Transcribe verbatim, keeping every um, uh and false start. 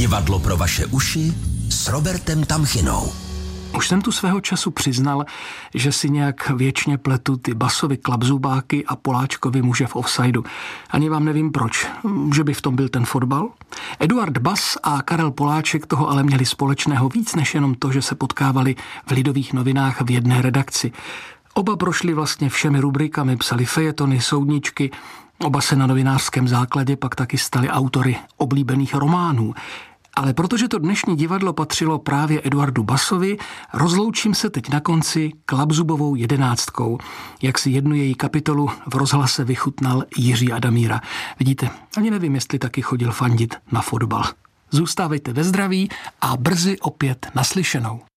Divadlo pro vaše uši s Robertem Tamchinou. Už jsem tu svého času přiznal, že si nějak věčně pletu ty Basovy klapzubáky a Poláčkovi muže v offsideu. Ani vám nevím proč, že by v tom byl ten fotbal. Eduard Bas a Karel Poláček toho ale měli společného víc než jenom to, že se potkávali v Lidových novinách v jedné redakci. Oba prošli vlastně všemi rubrikami, psali fejetony, soudničky, oba se na novinářském základě pak taky stali autory oblíbených románů. Ale protože to dnešní divadlo patřilo právě Eduardu Basovi, rozloučím se teď na konci klapzubovou jedenáctkou, jak si jednu její kapitolu v rozhlase vychutnal Jiří Adamíra. Vidíte, ani nevím, jestli taky chodil fandit na fotbal. Zůstávejte ve zdraví a brzy opět naslyšenou.